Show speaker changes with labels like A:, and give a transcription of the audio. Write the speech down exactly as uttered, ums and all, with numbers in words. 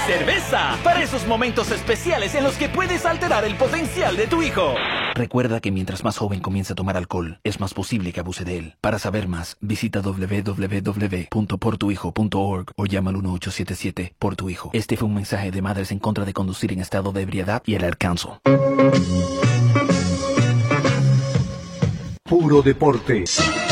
A: cerveza para esos momentos especiales en los que puedes alterar el potencial de tu hijo. Recuerda que mientras más joven comienza a tomar alcohol, es más posible que abuse de él. Para saber más, visita doble u doble u doble u punto por tu hijo punto org o llama al uno ocho siete siete por tu hijo. Este fue un mensaje de Madres en contra de conducir en estado de ebriedad y el Ad Council.
B: Puro deporte.